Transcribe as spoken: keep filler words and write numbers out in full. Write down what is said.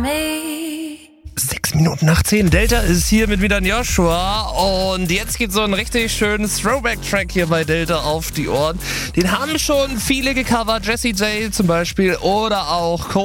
Sechs Minuten nach zehn. Delta ist hier mit wieder ein Joshua. Und jetzt geht so ein richtig schönes Throwback-Track hier bei Delta auf die Ohren. Den haben schon viele gecovert. Jessie J zum Beispiel oder auch Cole.